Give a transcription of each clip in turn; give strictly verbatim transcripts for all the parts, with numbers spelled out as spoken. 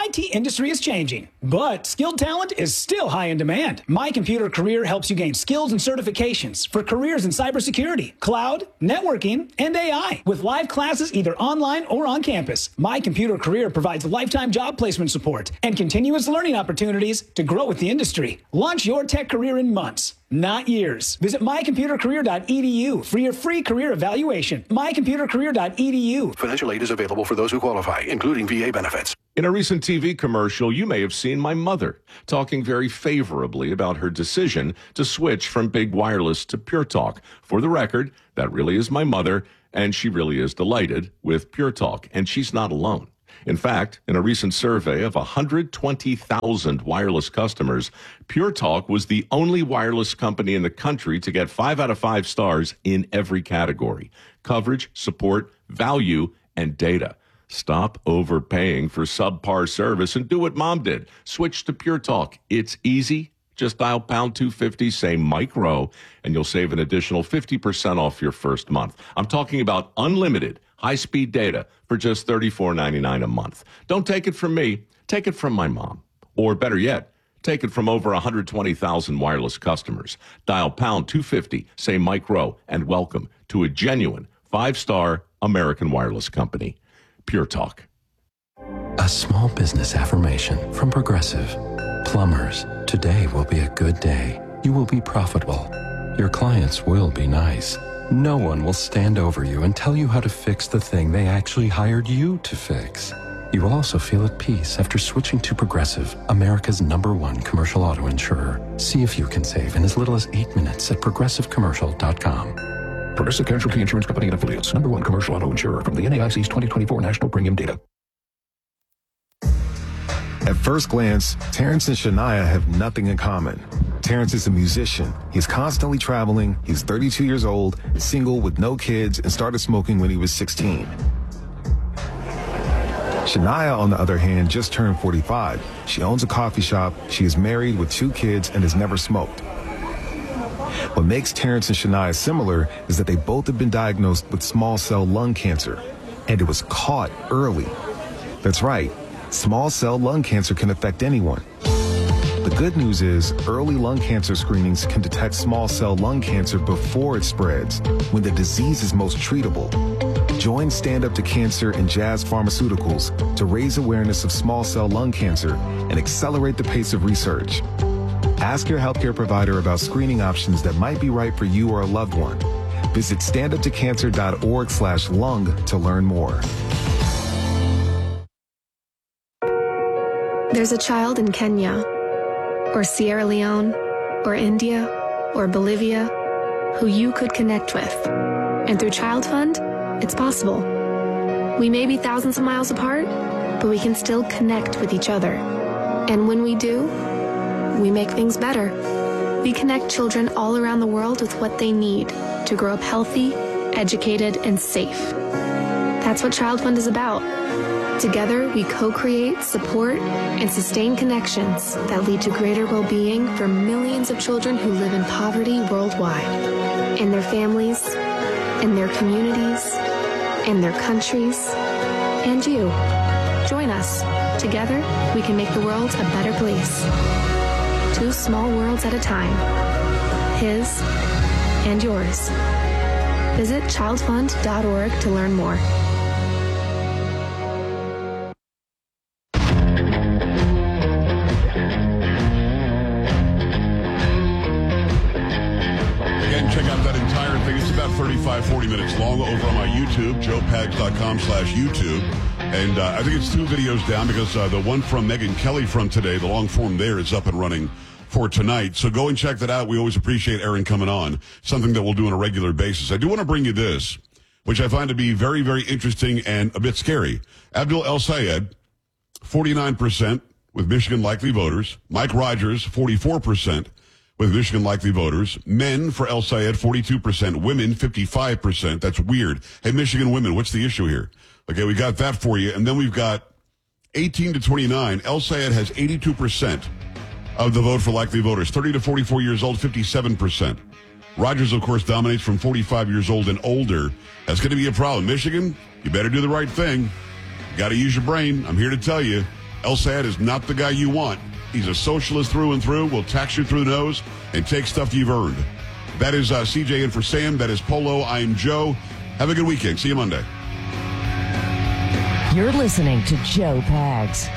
I T industry is changing, but skilled talent is still high in demand. My Computer Career helps you gain skills and certifications for careers in cybersecurity, cloud, networking, and A I. With live classes either online or on campus, My Computer Career provides lifetime job placement support and continuous learning opportunities to grow with the industry. Launch your tech career in months, not years. Visit my computer career dot e d u for your free career evaluation. my computer career dot e d u. Financial aid is available for those who qualify, including V A benefits. In a recent T V commercial, you may have seen my mother talking very favorably about her decision to switch from Big Wireless to Pure Talk. For the record, that really is my mother, and she really is delighted with Pure Talk, and she's not alone. In fact, in a recent survey of one hundred twenty thousand wireless customers, Pure Talk was the only wireless company in the country to get five out of five stars in every category: coverage, support, value, and data. Stop overpaying for subpar service and do what Mom did. Switch to Pure Talk. It's easy. Just dial pound two fifty, say Mike Rowe, and you'll save an additional fifty percent off your first month. I'm talking about unlimited high-speed data for just thirty-four ninety-nine a month. Don't take it from me. Take it from my mom. Or better yet, take it from over one hundred twenty thousand wireless customers. Dial pound two fifty, say Mike Rowe, and welcome to a genuine five-star American wireless company. Pure Talk. A small business affirmation from Progressive. Plumbers, today will be a good day. You will be profitable. Your clients will be nice. No one will stand over you and tell you how to fix the thing they actually hired you to fix. You will also feel at peace after switching to Progressive, America's number one commercial auto insurer. See if you can save in as little as eight minutes at progressive commercial dot com. Progressive Casualty Insurance Company and Affiliates. Number one commercial auto insurer from the N A I C's twenty twenty-four National Premium Data. At first glance, Terrence and Shania have nothing in common. Terrence is a musician. He's constantly traveling. He's thirty-two years old, single with no kids, and started smoking when he was sixteen. Shania, on the other hand, just turned forty-five. She owns a coffee shop. She is married with two kids and has never smoked. What makes Terrence and Shania similar is that they both have been diagnosed with small cell lung cancer, and it was caught early. That's right. Small cell lung cancer can affect anyone. The good news is early lung cancer screenings can detect small cell lung cancer before it spreads, when the disease is most treatable. Join Stand Up to Cancer and Jazz Pharmaceuticals to raise awareness of small cell lung cancer and accelerate the pace of research. Ask your healthcare provider about screening options that might be right for you or a loved one. Visit stand up to cancer dot org slash lung to learn more. There's a child in Kenya, or Sierra Leone, or India, or Bolivia, who you could connect with. And through Child Fund, it's possible. We may be thousands of miles apart, but we can still connect with each other. And when we do, we make things better. We connect children all around the world with what they need to grow up healthy, educated, and safe. That's what Child Fund is about. Together, we co-create, support, and sustain connections that lead to greater well-being for millions of children who live in poverty worldwide, in their families, in their communities, in their countries, and you. Join us. Together, we can make the world a better place. Two small worlds at a time. His and yours. Visit child fund dot org to learn more. thirty-five, forty minutes long over on my YouTube, joe pags dot com slash YouTube. And uh, I think it's two videos down because uh, the one from Megyn Kelly from today, the long form there, is up and running for tonight. So go and check that out. We always appreciate Aaron coming on, something that we'll do on a regular basis. I do want to bring you this, which I find to be very, very interesting and a bit scary. Abdul El-Sayed, forty-nine percent with Michigan likely voters. Mike Rogers, forty-four percent. With Michigan likely voters. Men for El-Sayed, forty-two percent. Women, fifty-five percent. That's weird. Hey, Michigan women, what's the issue here? Okay, we got that for you. And then we've got eighteen to twenty-nine. El-Sayed has eighty-two percent of the vote for likely voters. thirty to forty-four years old, fifty-seven percent. Rogers, of course, dominates from forty-five years old and older. That's going to be a problem. Michigan, you better do the right thing. You got to use your brain. I'm here to tell you. El-Sayed is not the guy you want. He's a socialist through and through, will tax you through the nose and take stuff you've earned. That is uh, C J in for Sam. That is Polo. I'm Joe. Have a good weekend. See you Monday. You're listening to Joe Pags.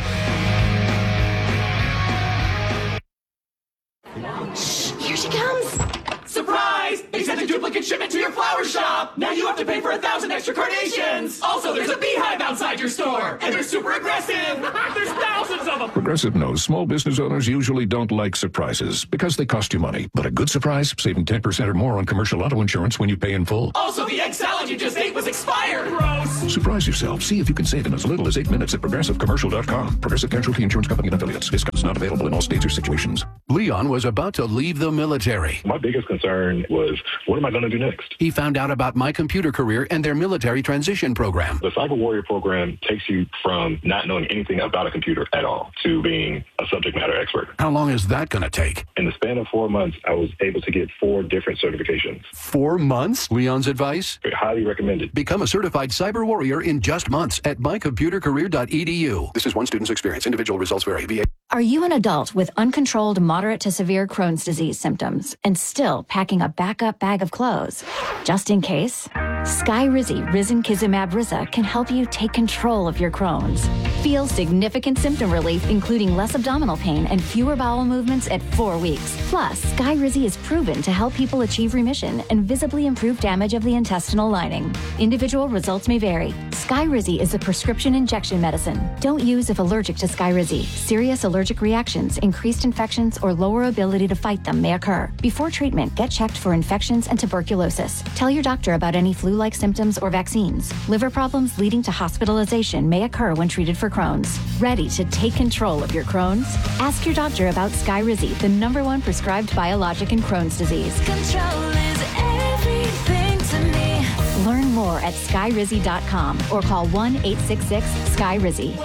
Here she comes! Surprise! They sent a duplicate shipment to your flower shop! Now you have to pay for a thousand extra carnations! Also, there's a beehive outside your store! And they're super aggressive! There's thousands of them! Progressive knows small business owners usually don't like surprises because they cost you money. But a good surprise, saving ten percent or more on commercial auto insurance when you pay in full. Also, the egg salad you just ate was expired! Gross! Surprise yourself. See if you can save in as little as eight minutes at progressive commercial dot com. Progressive Casualty Insurance Company and affiliates. Discounts not available in all states or situations. Leon was about to leave the military. My biggest concern was, what am I going to do next? He found out about My Computer Career and their military transition program. The Cyber Warrior program takes you from not knowing anything about a computer at all to being a subject matter expert. How long is that going to take? In the span of four months, I was able to get four different certifications. Four months? Leon's advice? Highly recommended. Become a certified cyber warrior in just months at my computer career dot e d u. This is one student's experience. Individual results vary. V A Are you an adult with uncontrolled moderate to severe Crohn's disease symptoms and still packing a backup bag of clothes? Just in case, Skyrizi Risankizumab Riza can help you take control of your Crohn's. Feel significant symptom relief, including less abdominal pain and fewer bowel movements at four weeks. Plus, Skyrizi is proven to help people achieve remission and visibly improve damage of the intestinal lining. Individual results may vary. Skyrizi is a prescription injection medicine. Don't use if allergic to Skyrizi. Serious allergic reactions, increased infections, or lower ability to fight them may occur. Before treatment, get checked for infections and tuberculosis. Tell your doctor about any flu-like symptoms or vaccines. Liver problems leading to hospitalization may occur when treated for Crohn's. Ready to take control of your Crohn's? Ask your doctor about Skyrizi, the number one prescribed biologic in Crohn's disease. Control is everything to me. Learn more at skyrizi dot com or call one eight six six sky rizi.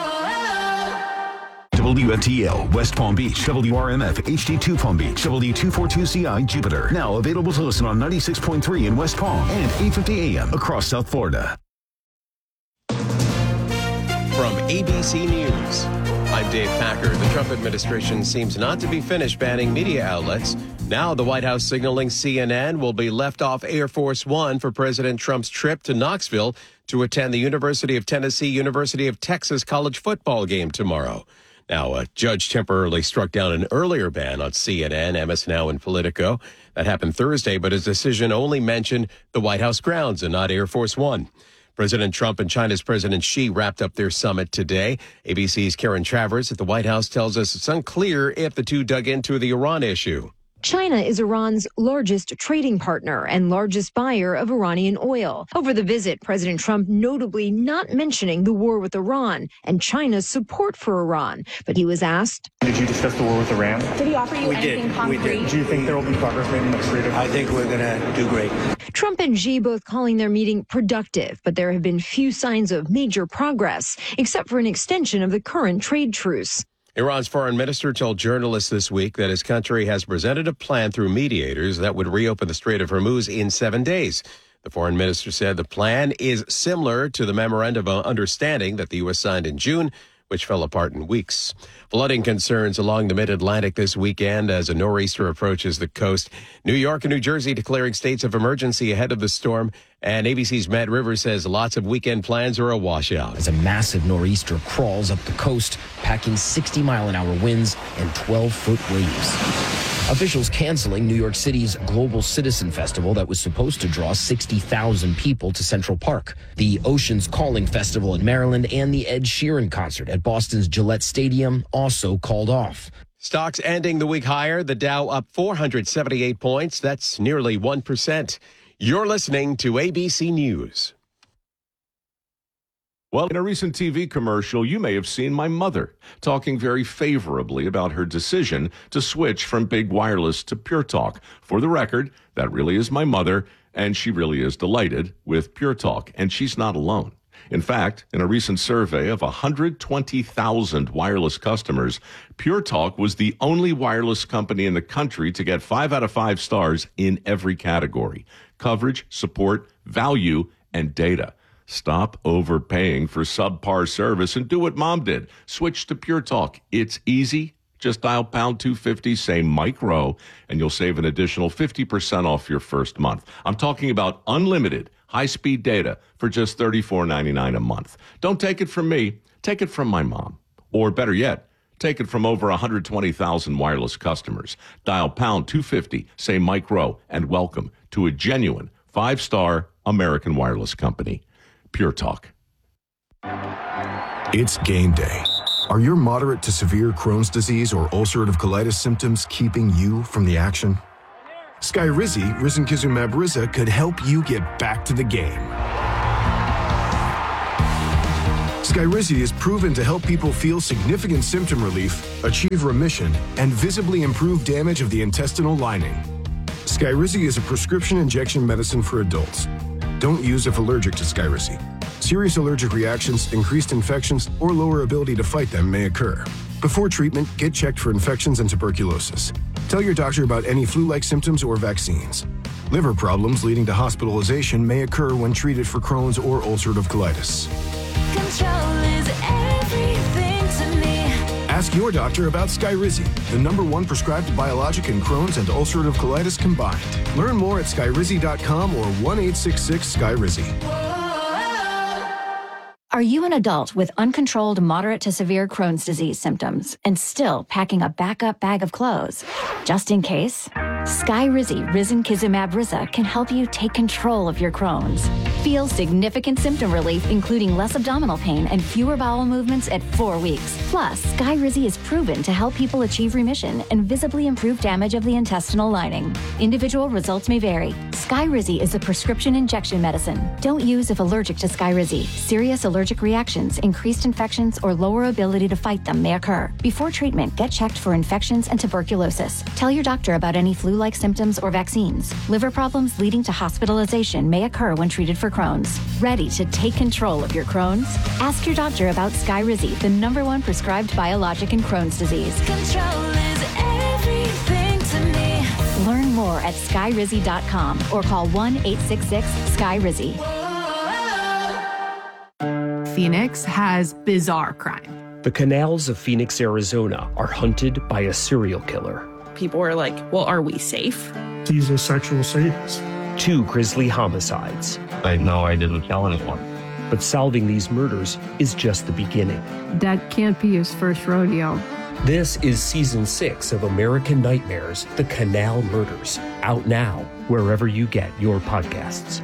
W F T L, West Palm Beach, W R M F, H D two Palm Beach, W two forty-two C I, Jupiter. Now available to listen on ninety-six point three in West Palm and eight fifty A M across South Florida. From A B C News, I'm Dave Packer. The Trump administration seems not to be finished banning media outlets. Now the White House signaling C N N will be left off Air Force One for President Trump's trip to Knoxville to attend the University of Tennessee, University of Texas college football game tomorrow. Now, a judge temporarily struck down an earlier ban on C N N, M S Now, and Politico. That happened Thursday, but his decision only mentioned the White House grounds and not Air Force One. President Trump and China's President Xi wrapped up their summit today. A B C's Karen Travers at the White House tells us it's unclear if the two dug into the Iran issue. China is Iran's largest trading partner and largest buyer of Iranian oil. Over the visit, President Trump notably not mentioning the war with Iran and China's support for Iran. But he was asked, Did you discuss the war with Iran? Did he offer you we anything did. concrete? We did. Do you think there will be progress made in the freedom? I think we're going to do great. Trump and Xi both calling their meeting productive, but there have been few signs of major progress, except for an extension of the current trade truce. Iran's foreign minister told journalists this week that his country has presented a plan through mediators that would reopen the Strait of Hormuz in seven days. The foreign minister said the plan is similar to the memorandum of understanding that the U S signed in June, which fell apart in weeks. Flooding concerns along the mid-Atlantic this weekend as a nor'easter approaches the coast. New York and New Jersey declaring states of emergency ahead of the storm. And A B C's Matt Rivers says lots of weekend plans are a washout. As a massive nor'easter crawls up the coast, packing sixty mile an hour winds and twelve foot waves. Officials canceling New York City's Global Citizen Festival that was supposed to draw sixty thousand people to Central Park. The Oceans Calling Festival in Maryland and the Ed Sheeran concert at Boston's Gillette Stadium also called off. Stocks ending the week higher. The Dow up four hundred seventy-eight points. That's nearly one percent. You're listening to A B C News. Well, in a recent T V commercial, you may have seen my mother talking very favorably about her decision to switch from big wireless to Pure Talk. For the record, that really is my mother, and she really is delighted with Pure Talk, and she's not alone. In fact, in a recent survey of one hundred twenty thousand wireless customers, Pure Talk was the only wireless company in the country to get five out of five stars in every category: coverage, support, value, and data. Stop overpaying for subpar service and do what Mom did. Switch to Pure Talk. It's easy. Just dial pound two fifty, say Mike Rowe, and you'll save an additional fifty percent off your first month. I'm talking about unlimited high-speed data for just thirty-four ninety-nine a month. Don't take it from me. Take it from my mom. Or better yet, take it from over one hundred twenty thousand wireless customers. Dial pound two fifty, say Mike Rowe, and welcome to a genuine five-star American wireless company. Pure Talk. It's game day. Are your moderate to severe Crohn's disease or ulcerative colitis symptoms keeping you from the action? Skyrizi, risankizumab Riza, could help you get back to the game. Skyrizi is proven to help people feel significant symptom relief, achieve remission, and visibly improve damage of the intestinal lining. Skyrizi is a prescription injection medicine for adults. Don't use if allergic to Skyrizi. Serious allergic reactions, increased infections, or lower ability to fight them may occur. Before treatment, get checked for infections and tuberculosis. Tell your doctor about any flu-like symptoms or vaccines. Liver problems leading to hospitalization may occur when treated for Crohn's or ulcerative colitis. Control is everything to me. Ask your doctor about Skyrizi, the number one prescribed biologic in Crohn's and ulcerative colitis combined. Learn more at skyrizi dot com or one eight six six Skyrizi. Are you an adult with uncontrolled moderate to severe Crohn's disease symptoms and still packing a backup bag of clothes? Just in case, Skyrizi risankizumab Riza can help you take control of your Crohn's. Feel significant symptom relief, including less abdominal pain and fewer bowel movements at four weeks. Plus, Skyrizi is proven to help people achieve remission and visibly improve damage of the intestinal lining. Individual results may vary. Skyrizi is a prescription injection medicine. Don't use if allergic to Skyrizi. Serious allergic reactions, increased infections, or lower ability to fight them may occur. Before treatment, get checked for infections and tuberculosis. Tell your doctor about any flu-like symptoms or vaccines. Liver problems leading to hospitalization may occur when treated for Crohn's. Ready to take control of your Crohn's? Ask your doctor about Skyrizi, the number one prescribed biologic in Crohn's disease. Control is everything to me. Learn more at skyrizi dot com or call one eight six six Skyrizi. Phoenix has bizarre crime. The canals of Phoenix, Arizona are hunted by a serial killer. People are like, well, are we safe? He's a sexual sadist. Two grisly homicides. I know I didn't kill anyone. But solving these murders is just the beginning. That can't be his first rodeo. This is season six of American Nightmares, The Canal Murders. Out now, wherever you get your podcasts.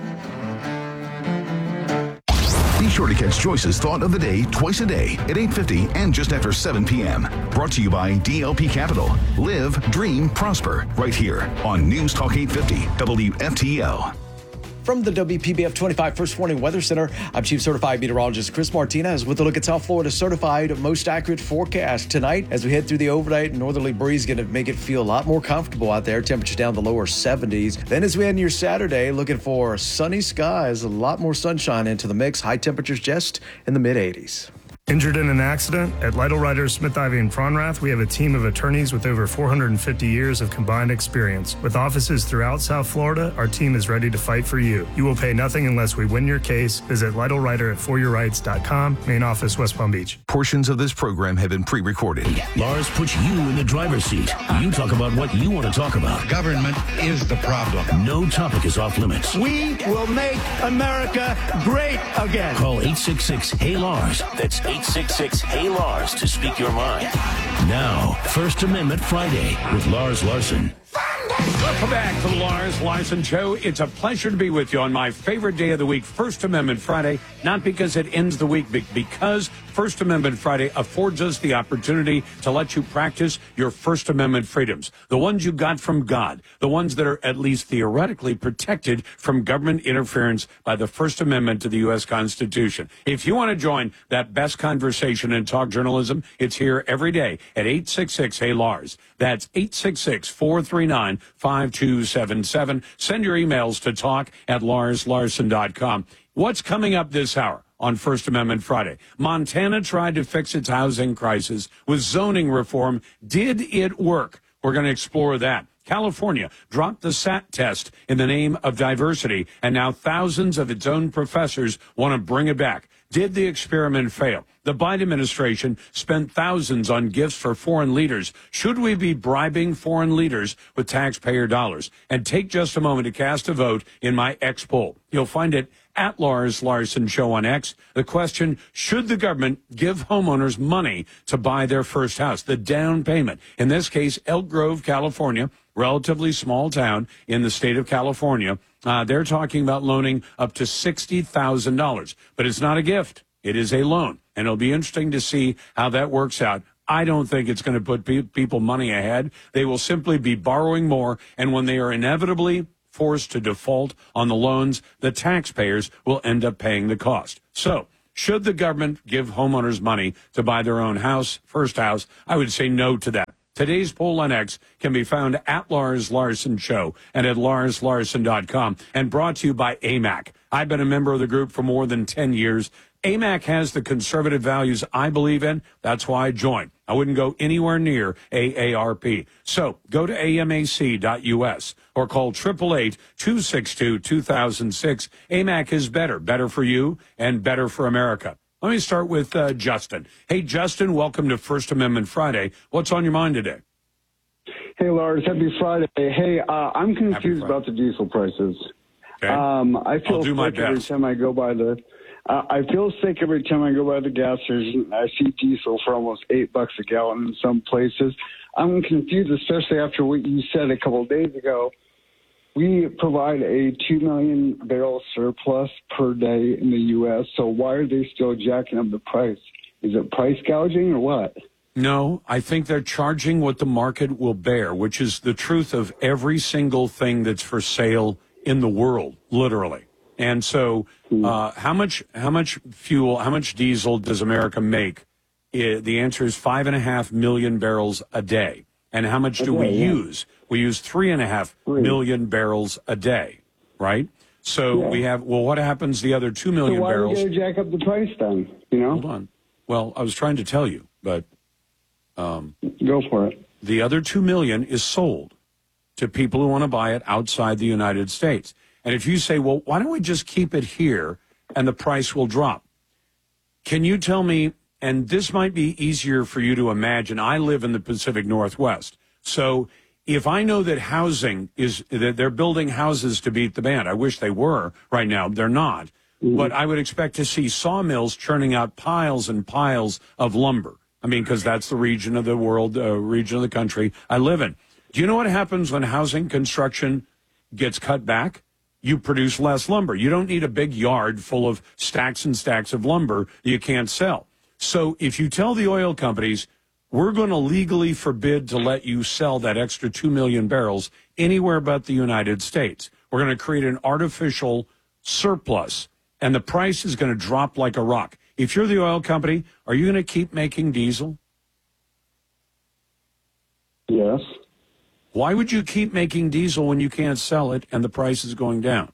Be sure to catch Joyce's Thought of the Day twice a day at eight fifty and just after seven p.m. Brought to you by D L P Capital. Live, dream, prosper. Right here on News Talk eight fifty W F T L. From the W P B F twenty-five First Warning Weather Center, I'm Chief Certified Meteorologist Chris Martinez with a look at South Florida's certified most accurate forecast. Tonight, as we head through the overnight, northerly breeze going to make it feel a lot more comfortable out there. Temperatures down to lower seventies. Then as we head into your Saturday, looking for sunny skies, a lot more sunshine into the mix. High temperatures just in the mid eighties. Injured in an accident? At Lytle Writers, Smith, Ivey, and Fronrath, we have a team of attorneys with over four hundred fifty years of combined experience. With offices throughout South Florida, our team is ready to fight for you. You will pay nothing unless we win your case. Visit Lytle Writer at for your rights dot com, main office, West Palm Beach. Portions of this program have been pre-recorded. Lars puts you in the driver's seat. You talk about what you want to talk about. Government is the problem. No topic is off limits. We will make America great again. Call eight six six, H E Y, Lars. That's eight six six, H E Y, Lars to speak your mind. Now, First Amendment Friday with Lars Larson. Welcome back to the Lars Larson Show. It's a pleasure to be with you on my favorite day of the week, First Amendment Friday. Not because it ends the week, but because First Amendment Friday affords us the opportunity to let you practice your First Amendment freedoms. The ones you got from God. The ones that are at least theoretically protected from government interference by the First Amendment to the U S Constitution. If you want to join that best conversation in talk journalism, it's here every day at eight six six, H E Y, Lars. That's eight six six, four three nine, five two seven seven. Send your emails to talk at lars larson dot com. What's coming up this hour on First Amendment Friday? Montana tried to fix its housing crisis with zoning reform. Did it work? We're going to explore that. California dropped the S A T test in the name of diversity, and now thousands of its own professors want to bring it back. Did the experiment fail? The Biden administration spent thousands on gifts for foreign leaders. Should we be bribing foreign leaders with taxpayer dollars? And take just a moment to cast a vote in my X poll. You'll find it at Lars Larson Show on X. The question, should the government give homeowners money to buy their first house, the down payment? In this case, Elk Grove, California, relatively small town in the state of California. Uh, they're talking about loaning up to sixty thousand dollars. But it's not a gift. It is a loan. And it'll be interesting to see how that works out. I don't think it's going to put pe- people money ahead. They will simply be borrowing more. And when they are inevitably forced to default on the loans, the taxpayers will end up paying the cost. So, should the government give homeowners money to buy their own house, first house? I would say no to that. Today's poll on X can be found at Lars Larson Show and at lars larson dot com, and brought to you by A M A C. I've been a member of the group for more than ten years. A M A C has the conservative values I believe in. That's why I joined. I wouldn't go anywhere near A A R P. So go to A M A C dot U S or call eight eight eight, two six two, two thousand six. A M A C is better, better for you and better for America. Let me start with uh, Justin. Hey, Justin, welcome to First Amendment Friday. What's on your mind today? Hey, Lars. Happy Friday. Hey, uh, I'm confused about the diesel prices. Okay. Um, I feel I'll do my sick every best. time I go by the. Uh, I feel sick every time I go by the gas station. I see diesel for almost eight bucks a gallon in some places. I'm confused, especially after what you said a couple of days ago. We provide a two million barrel surplus per day in the U S, so why are they still jacking up the price? Is it price gouging or what? No, I think they're charging what the market will bear, which is the truth of every single thing that's for sale in the world, literally. And so uh, how much how much fuel, how much diesel does America make? I, the answer is five and a half million barrels a day. And how much do we Okay, yeah. use? We use three and a half million barrels a day, right? So Yeah. we have, well, what happens the other two So million why barrels? are we going to jack up the price then? You know? Hold on. Well, I was trying to tell you, but um, go for it. The other two million is sold to people who want to buy it outside the United States. And if you say, well, why don't we just keep it here and the price will drop? Can you tell me, and this might be easier for you to imagine. I live in the Pacific Northwest. So if I know that housing is, that they're building houses to beat the band, I wish they were right now. They're not. Mm-hmm. But I would expect to see sawmills churning out piles and piles of lumber. I mean, because that's the region of the world, uh, region of the country I live in. Do you know what happens when housing construction gets cut back? You produce less lumber. You don't need a big yard full of stacks and stacks of lumber that you can't sell. So if you tell the oil companies, we're going to legally forbid to let you sell that extra two million barrels anywhere but the United States. We're going to create an artificial surplus, and the price is going to drop like a rock. If you're the oil company, are you going to keep making diesel? Yes. Why would you keep making diesel when you can't sell it and the price is going down?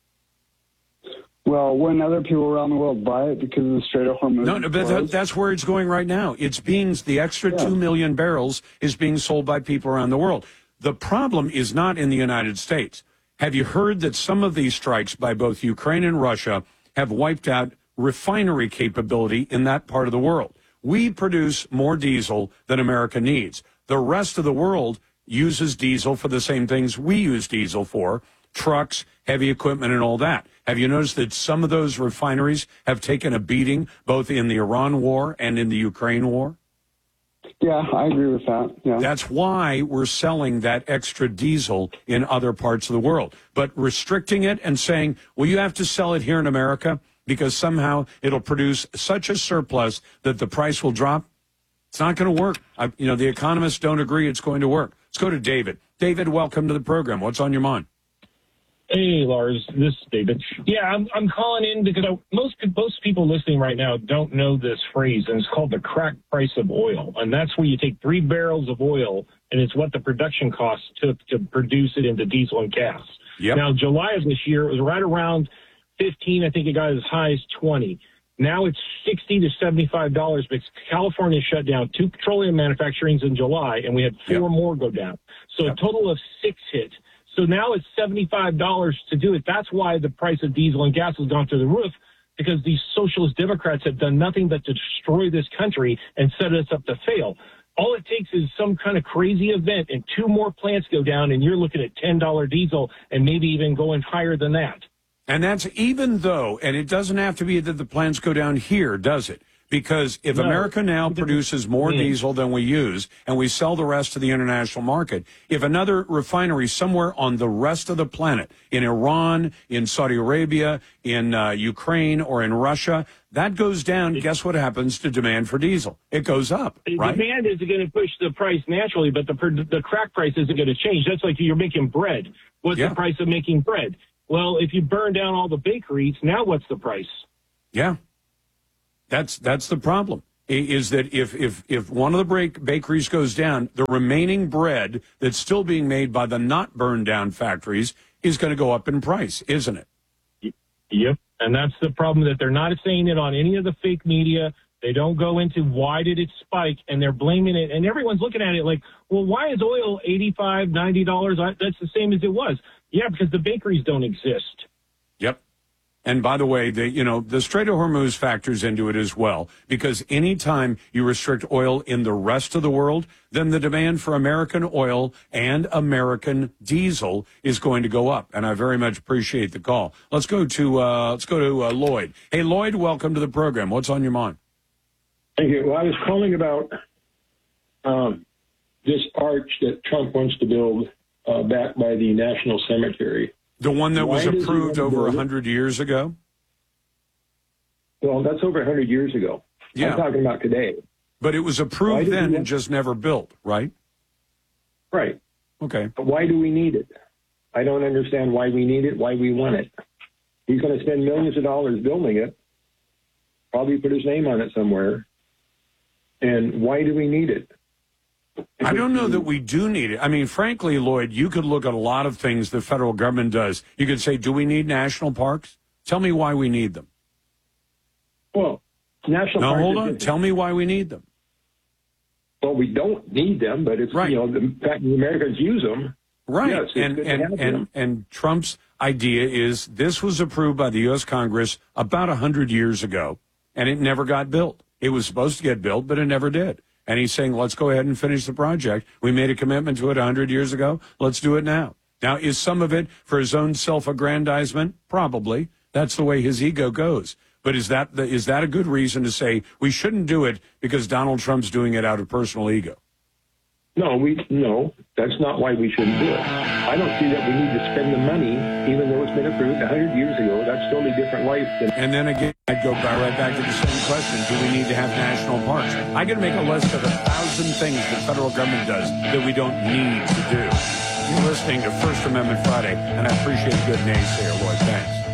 Well, when other people around the world buy it because of the Strait of Hormuz. No, no, but that, that's where it's going right now. It's being, the extra Yeah. two million barrels is being sold by people around the world. The problem is not in the United States. Have you heard that some of these strikes by both Ukraine and Russia have wiped out refinery capability in that part of the world? We produce more diesel than America needs. The rest of the world uses diesel for the same things we use diesel for, trucks, heavy equipment, and all that. Have you noticed that some of those refineries have taken a beating both in the Iran war and in the Ukraine war? Yeah, I agree with that. Yeah. That's why we're selling that extra diesel in other parts of the world. But restricting it and saying, well, you have to sell it here in America because somehow it'll produce such a surplus that the price will drop, it's not going to work. I, you know, the economists don't agree it's going to work. Let's go to David. David, welcome to the program. What's on your mind? Hey, Lars, this is David. Yeah, I'm I'm calling in because I, most most people listening right now don't know this phrase, and it's called the crack price of oil. And that's where you take three barrels of oil, and it's what the production costs took to produce it into diesel and gas. Yep. Now, July of this year, it was right around fifteen. I think it got as high as twenty. Now it's sixty to seventy-five dollars because California shut down two petroleum manufacturings in July, and we had four yep. more go down. So yep. a total of six hit. So now it's seventy-five dollars to do it. That's why the price of diesel and gas has gone through the roof, because these socialist Democrats have done nothing but to destroy this country and set us up to fail. All it takes is some kind of crazy event and two more plants go down, and you're looking at ten dollars diesel and maybe even going higher than that. And that's even though, and it doesn't have to be that the plants go down here, does it? Because if no. America now produces more yeah. diesel than we use and we sell the rest to the international market, if another refinery somewhere on the rest of the planet, in Iran, in Saudi Arabia, in uh, Ukraine, or in Russia, that goes down, guess what happens to demand for diesel? It goes up, the right? Demand isn't going to push the price naturally, but the the crack price isn't going to change. That's like you're making bread. What's yeah. the price of making bread? Well, if you burn down all the bakeries, now what's the price? Yeah. That's that's the problem, is that if, if, if one of the break bakeries goes down, the remaining bread that's still being made by the not burned down factories is going to go up in price, isn't it? Yep. And that's the problem, that they're not saying it on any of the fake media. They don't go into why did it spike, and they're blaming it. And everyone's looking at it like, well, why is oil eighty-five dollars, ninety dollars? That's the same as it was. Yeah, because the bakeries don't exist. Yep. And by the way, the, you know, the Strait of Hormuz factors into it as well, because anytime you restrict oil in the rest of the world, then the demand for American oil and American diesel is going to go up. And I very much appreciate the call. Let's go to, uh, let's go to uh, Lloyd. Hey, Lloyd, welcome to the program. What's on your mind? Thank you. Well, I was calling about um, this arch that Trump wants to build uh, back by the National Cemetery. The one that Why was approved over one hundred years ago? Well, that's over one hundred years ago. Yeah. I'm talking about today. But it was approved then and just never built, right? Right. Okay. But why do we need it? I don't understand why we need it, why we want it. He's going to spend millions of dollars building it, probably put his name on it somewhere. And why do we need it? I don't know that we do need it. I mean, frankly, Lloyd, you could look at a lot of things the federal government does. You could say, do we need national parks? Tell me why we need them. Well, national no, parks... No, hold on. Tell me why we need them. Well, we don't need them, but it's, right. you know, the fact the Americans use them. Right. Yes, and and, and, and Trump's idea is this was approved by the U S Congress about one hundred years ago, and it never got built. It was supposed to get built, but it never did. And he's saying, let's go ahead and finish the project. We made a commitment to it one hundred years ago. Let's do it now. Now, is some of it for his own self-aggrandizement? Probably. That's the way his ego goes. But is that the, is that a good reason to say we shouldn't do it because Donald Trump's doing it out of personal ego? No, we no, that's not why we shouldn't do it. I don't see that we need to spend the money, even though it's been approved one hundred years ago. That's totally different life. Than- and then again, I'd go back, right back to the same question. Do we need to have national parks? I can make a list of a thousand things the federal government does that we don't need to do. You're listening to First Amendment Friday, and I appreciate a good naysayer, Lloyd. Thanks.